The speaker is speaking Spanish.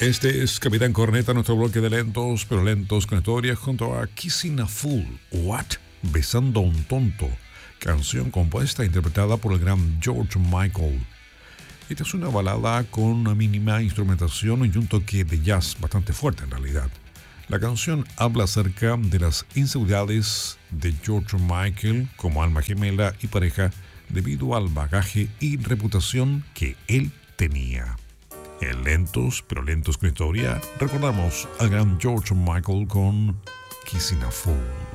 Este es Capitán Corneta, nuestro bloque de lentos, pero lentos con historia, junto a Kissing a Fool, What? Besando a un tonto, canción compuesta e interpretada por el gran George Michael. Esta es una balada con una mínima instrumentación y un toque de jazz bastante fuerte en realidad. La canción habla acerca de las inseguridades de George Michael como alma gemela y pareja debido al bagaje y reputación que él tenía. En lentos, pero lentos con historia, recordamos al gran George Michael con Kissing a Fool.